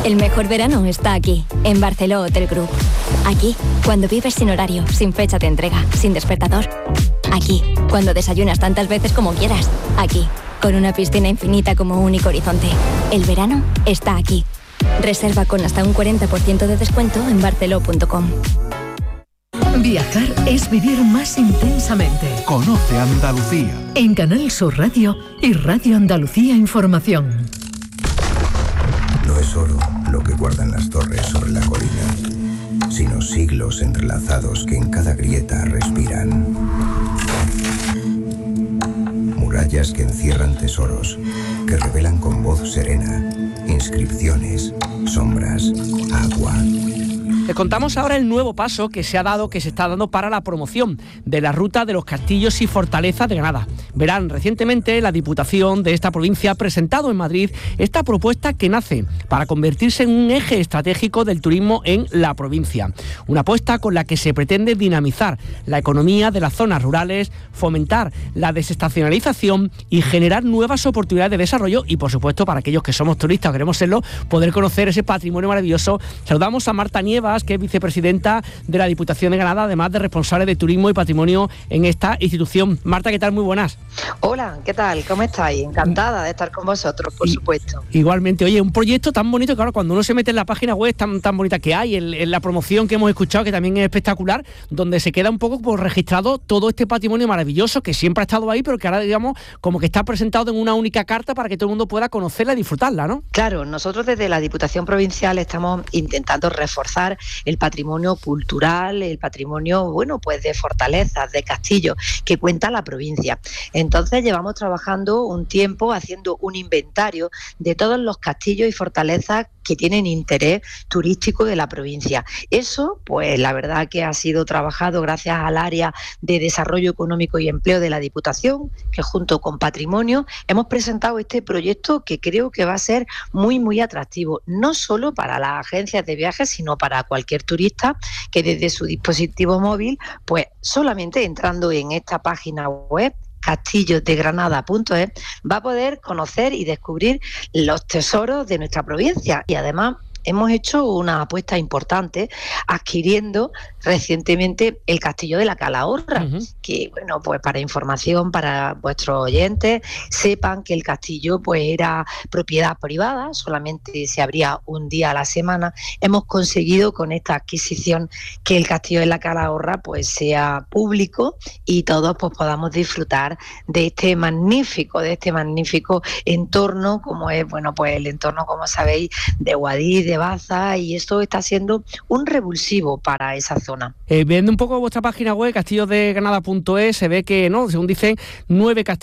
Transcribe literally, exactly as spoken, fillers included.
El mejor verano está aquí, en Barceló Hotel Group. Aquí, cuando vives sin horario, sin fecha de entrega, sin despertador. Aquí, cuando desayunas tantas veces como quieras. Aquí, con una piscina infinita como único horizonte. El verano está aquí. Reserva con hasta un cuarenta por ciento de descuento en barceló punto com. Viajar es vivir más intensamente. Conoce Andalucía. En Canal Sur Radio y Radio Andalucía Información. No es oro lo que guardan las torres sobre la colina, sino siglos entrelazados que en cada grieta respiran. Murallas que encierran tesoros, que revelan con voz serena inscripciones, sombras, agua. Les contamos ahora el nuevo paso que se ha dado, que se está dando para la promoción de la ruta de los castillos y fortalezas de Granada. Verán, recientemente la Diputación de esta provincia ha presentado en Madrid esta propuesta que nace para convertirse en un eje estratégico del turismo en la provincia. Una apuesta con la que se pretende dinamizar la economía de las zonas rurales, fomentar la desestacionalización y generar nuevas oportunidades de desarrollo y, por supuesto, para aquellos que somos turistas o queremos serlo, poder conocer ese patrimonio maravilloso. Saludamos a Marta Nievas, que es vicepresidenta de la Diputación de Granada, además de responsable de turismo y patrimonio en esta institución. Marta, ¿qué tal? Muy buenas. Hola, ¿qué tal? ¿Cómo estáis? Encantada de estar con vosotros, por y, supuesto. Igualmente. Oye, un proyecto tan bonito que ahora cuando uno se mete en la página web tan, tan bonita que hay, en, en la promoción que hemos escuchado, que también es espectacular, donde se queda un poco por registrado todo este patrimonio maravilloso que siempre ha estado ahí, pero que ahora, digamos, como que está presentado en una única carta para que todo el mundo pueda conocerla y disfrutarla, ¿no? Claro, nosotros desde la Diputación Provincial estamos intentando reforzar el patrimonio cultural, el patrimonio, bueno, pues de fortalezas, de castillos, que cuenta la provincia. Entonces llevamos trabajando un tiempo haciendo un inventario de todos los castillos y fortalezas que tienen interés turístico de la provincia. Eso, pues la verdad que ha sido trabajado gracias al área de Desarrollo Económico y Empleo de la Diputación, que junto con Patrimonio hemos presentado este proyecto que creo que va a ser muy, muy atractivo, no solo para las agencias de viajes, sino para cualquier turista que desde su dispositivo móvil, pues solamente entrando en esta página web, castillos de granada punto es, va a poder conocer y descubrir los tesoros de nuestra provincia. Y además hemos hecho una apuesta importante adquiriendo recientemente el Castillo de la Calahorra, uh-huh. que, bueno, pues para información para vuestros oyentes, sepan que el castillo pues era propiedad privada, solamente se abría un día a la semana. Hemos conseguido con esta adquisición que el Castillo de la Calahorra pues sea público y todos pues podamos disfrutar de este magnífico, de este magnífico entorno, como es, bueno, pues el entorno, como sabéis, de Guadix, de Baza, y esto está siendo un revulsivo para esa zona. Eh, viendo un poco vuestra página web, castillos de granada punto es, se ve que, no, según dicen, nueve castillos